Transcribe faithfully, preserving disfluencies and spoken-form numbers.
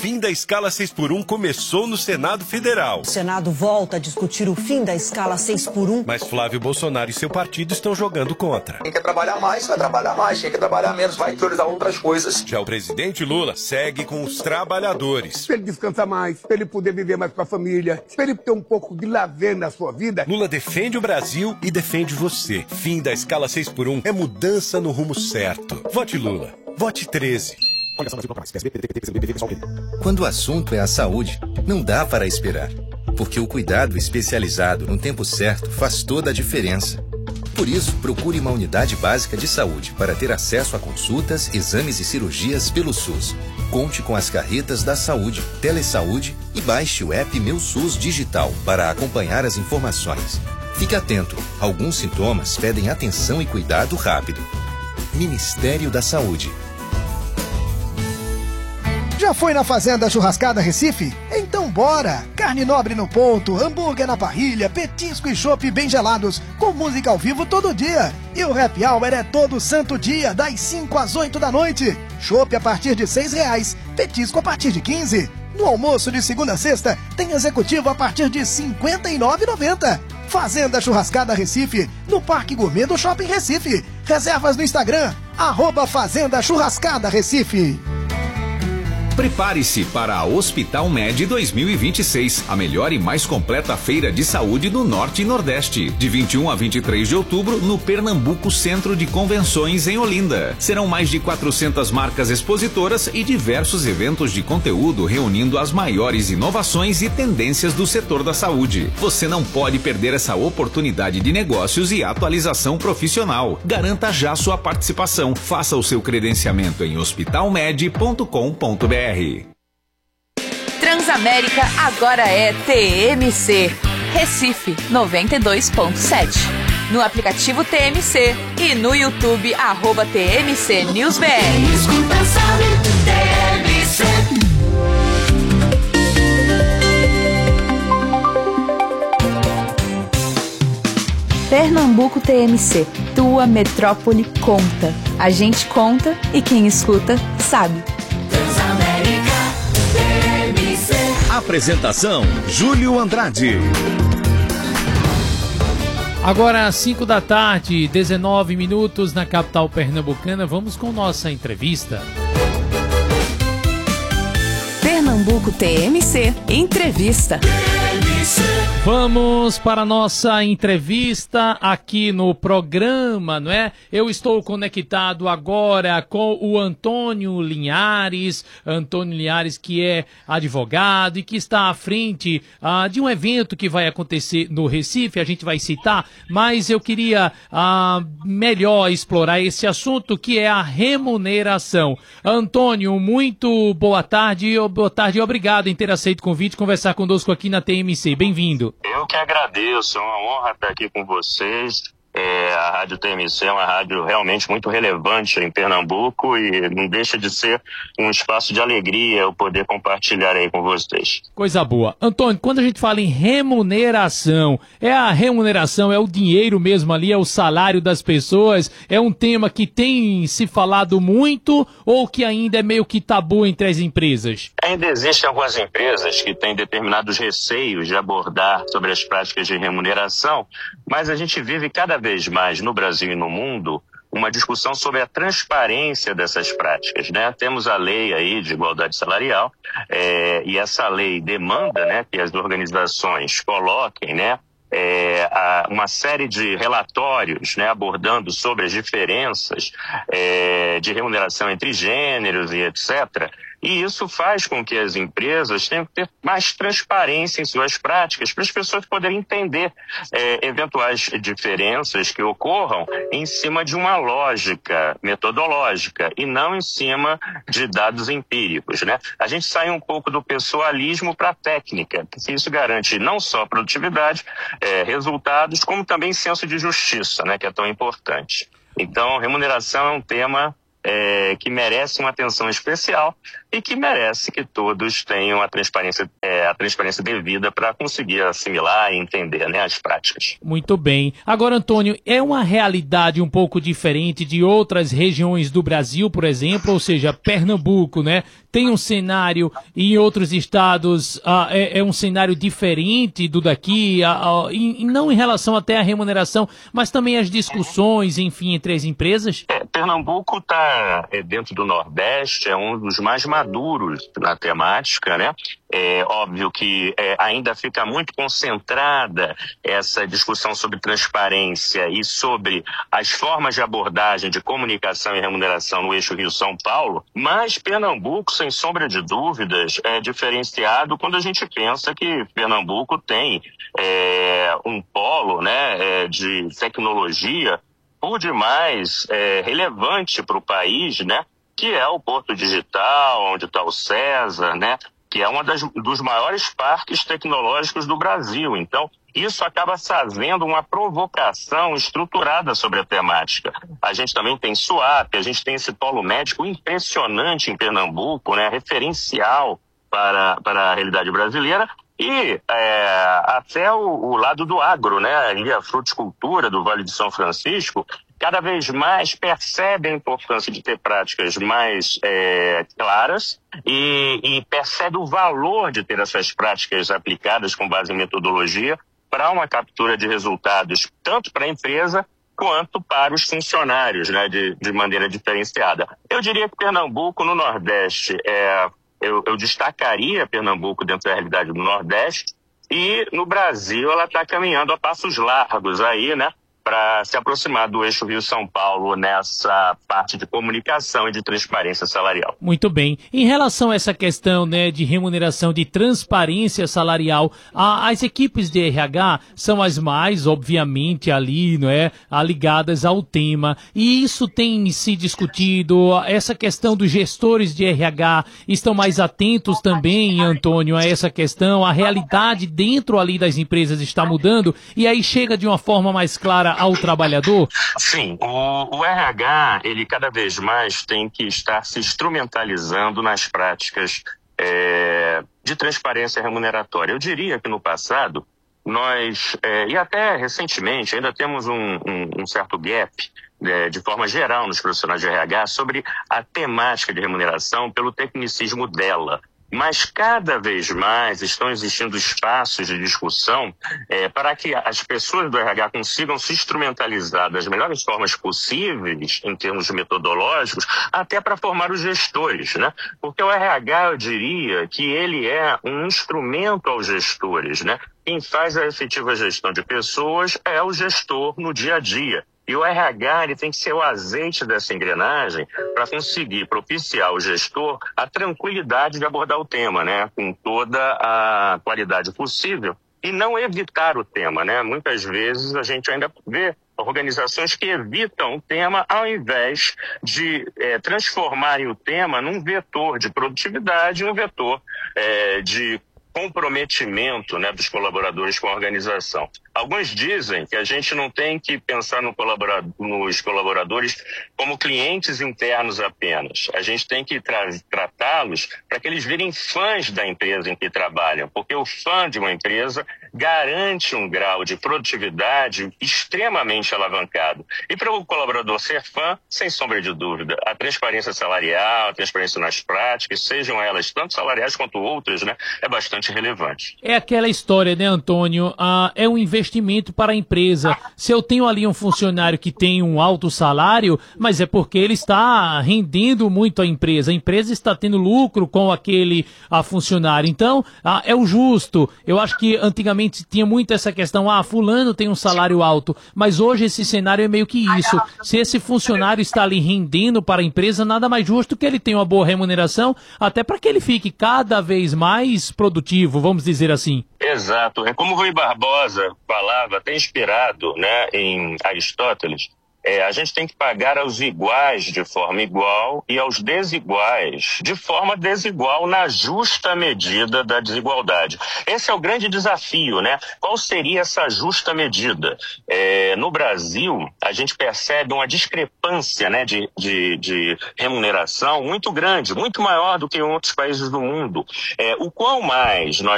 fim da escala seis por um começou no Senado Federal. O Senado volta a discutir o fim da escala seis por um. Mas Flávio Bolsonaro e seu partido estão jogando contra. Quem quer trabalhar mais, vai trabalhar mais. Quem quer trabalhar menos, vai priorizar outras coisas. Já o presidente Lula segue com os trabalhadores. Para ele descansar mais, para ele poder viver mais com a família, para ele ter um pouco de lazer na sua vida. Lula defende o Brasil e defende você. Fim da escala seis por um é mudança no rumo certo. Vote Lula. Vote treze. Quando o assunto é a saúde, não dá para esperar. Porque o cuidado especializado no tempo certo faz toda a diferença. Por isso, procure uma unidade básica de saúde para ter acesso a consultas, exames e cirurgias pelo SUS. Conte com as carretas da saúde, Telesaúde e baixe o app Meu SUS Digital para acompanhar as informações. Fique atento, alguns sintomas pedem atenção e cuidado rápido. Ministério da Saúde. Já foi na Fazenda Churrascada Recife? Então bora! Carne nobre no ponto, hambúrguer na parrilha, petisco e chopp bem gelados, com música ao vivo todo dia. E o happy hour é todo santo dia, das cinco às oito da noite. Chopp a partir de seis reais, petisco a partir de quinze. No almoço de segunda a sexta, tem executivo a partir de cinquenta e nove reais e noventa centavos. Fazenda Churrascada Recife, no Parque Gourmet do Shopping Recife. Reservas no Instagram, arroba Fazenda Churrascada Recife. Prepare-se para a Hospital Med dois mil e vinte e seis, a melhor e mais completa feira de saúde do Norte e Nordeste. De vinte e um a vinte e três de outubro, no Pernambuco Centro de Convenções, em Olinda. Serão mais de quatrocentas marcas expositoras e diversos eventos de conteúdo reunindo as maiores inovações e tendências do setor da saúde. Você não pode perder essa oportunidade de negócios e atualização profissional. Garanta já sua participação. Faça o seu credenciamento em hospital med ponto com ponto br. Transamérica agora é T M C, Recife noventa e dois ponto sete. No aplicativo T M C e no YouTube, arroba T M C News B R. Escuta, sabe, T M C. Pernambuco T M C, tua metrópole conta. A gente conta e quem escuta sabe. Apresentação, Júlio Andrade. Agora às cinco da tarde, dezenove minutos na capital pernambucana, vamos com nossa entrevista. Pernambuco T M C, entrevista. Vamos para a nossa entrevista aqui no programa, não é? Eu estou conectado agora com o Antônio Linhares, Antônio Linhares que é advogado e que está à frente ah, de um evento que vai acontecer no Recife, a gente vai citar, mas eu queria ah, melhor explorar esse assunto que é a remuneração. Antônio, muito boa tarde, boa tarde e obrigado em ter aceito o convite e conversar conosco aqui na T M C. Bem-vindo. Eu que agradeço, é uma honra estar aqui com vocês. É, a Rádio T M C é uma rádio realmente muito relevante em Pernambuco e não deixa de ser um espaço de alegria eu poder compartilhar aí com vocês. Coisa boa. Antônio, quando a gente fala em remuneração, é a remuneração, é o dinheiro mesmo ali, é o salário das pessoas, é um tema que tem se falado muito ou que ainda é meio que tabu entre as empresas? Ainda existem algumas empresas que têm determinados receios de abordar sobre as práticas de remuneração, mas a gente vive cada vez mais no Brasil e no mundo uma discussão sobre a transparência dessas práticas, né? Temos a lei aí de igualdade salarial é, e essa lei demanda, né, que as organizações coloquem, né, É, a, uma série de relatórios, né, abordando sobre as diferenças é, de remuneração entre gêneros e etcétera. E isso faz com que as empresas tenham que ter mais transparência em suas práticas para as pessoas poderem entender é, eventuais diferenças que ocorram em cima de uma lógica metodológica e não em cima de dados empíricos, né? A gente sai um pouco do pessoalismo para a técnica, porque isso garante não só produtividade, é, resultados, como também senso de justiça, né, que é tão importante. Então, remuneração é um tema É, que merece uma atenção especial e que merece que todos tenham a transparência, é, a transparência devida para conseguir assimilar e entender, né, as práticas. Muito bem. Agora, Antônio, é uma realidade um pouco diferente de outras regiões do Brasil, por exemplo, ou seja, Pernambuco, né? Tem um cenário, e em outros estados ah, é, é um cenário diferente do daqui, ah, ah, e, e não em relação até à remuneração, mas também as discussões, enfim, entre as empresas? É, Pernambuco está é, dentro do Nordeste, é um dos mais maduros na temática, né? É óbvio que é, ainda fica muito concentrada essa discussão sobre transparência e sobre as formas de abordagem de comunicação e remuneração no eixo Rio-São Paulo, mas Pernambuco, sem sombra de dúvidas, é diferenciado quando a gente pensa que Pernambuco tem é, um polo, né, é, de tecnologia por demais é, relevante para o país, né, que é o Porto Digital, onde está o César, né, que é um dos maiores parques tecnológicos do Brasil. Então, isso acaba fazendo uma provocação estruturada sobre a temática. A gente também tem SUAP, a gente tem esse polo médico impressionante em Pernambuco, né, referencial para, para a realidade brasileira, e é, até o, o lado do agro, né, ali a fruticultura do Vale de São Francisco, cada vez mais percebe a importância de ter práticas mais é, claras e, e percebe o valor de ter essas práticas aplicadas com base em metodologia para uma captura de resultados tanto para a empresa quanto para os funcionários, né, de, de maneira diferenciada. Eu diria que Pernambuco, no Nordeste, é, eu, eu destacaria Pernambuco dentro da realidade do Nordeste, e no Brasil ela está caminhando a passos largos aí, né, para se aproximar do eixo Rio-São Paulo nessa parte de comunicação e de transparência salarial. Muito bem. Em relação a essa questão, né, de remuneração, de transparência salarial, a, as equipes de R H são as mais, obviamente, ali, não é, ligadas ao tema. E isso tem se discutido, essa questão dos gestores de R H estão mais atentos também, Antônio, a essa questão. A realidade dentro ali das empresas está mudando e aí chega de uma forma mais clara ao trabalhador? Sim, o, o R H, ele cada vez mais tem que estar se instrumentalizando nas práticas é, de transparência remuneratória. Eu diria que no passado, nós, é, e até recentemente, ainda temos um, um, um certo gap, é, de forma geral nos profissionais de R H, sobre a temática de remuneração pelo tecnicismo dela. Mas cada vez mais estão existindo espaços de discussão é, para que as pessoas do R H consigam se instrumentalizar das melhores formas possíveis, em termos metodológicos, até para formar os gestores, né? Porque o R H, eu diria que ele é um instrumento aos gestores, né? Quem faz a efetiva gestão de pessoas é o gestor no dia a dia. E o R H ele tem que ser o azeite dessa engrenagem para conseguir propiciar ao gestor a tranquilidade de abordar o tema, né, com toda a qualidade possível e não evitar o tema, né? Muitas vezes a gente ainda vê organizações que evitam o tema ao invés de é, transformarem o tema num vetor de produtividade, um vetor é, de comprometimento, né, dos colaboradores com a organização. Alguns dizem que a gente não tem que pensar no colaborador, nos colaboradores como clientes internos apenas. A gente tem que tra- tratá-los para que eles virem fãs da empresa em que trabalham, porque o fã de uma empresa garante um grau de produtividade extremamente alavancado. E para o colaborador ser fã, sem sombra de dúvida, a transparência salarial, a transparência nas práticas, sejam elas tanto salariais quanto outras, né, é bastante relevante. É aquela história, né, Antônio? Ah, é um investimento para a empresa. Se eu tenho ali um funcionário que tem um alto salário, mas é porque ele está rendendo muito a empresa. A empresa está tendo lucro com aquele a funcionário. Então, ah, é o justo. Eu acho que antigamente tinha muito essa questão, ah, fulano tem um salário alto, mas hoje esse cenário é meio que isso. Se esse funcionário está ali rendendo para a empresa, nada mais justo que ele tenha uma boa remuneração, até para que ele fique cada vez mais produtivo, vamos dizer assim. Exato. É como Rui Barbosa falava, até inspirado, né, em Aristóteles, É, a gente tem que pagar aos iguais de forma igual e aos desiguais de forma desigual na justa medida da desigualdade. Esse é o grande desafio, né? Qual seria essa justa medida? É, no Brasil, a gente percebe uma discrepância, né, de, de, de remuneração muito grande, muito maior do que em outros países do mundo. É, o quão mais nós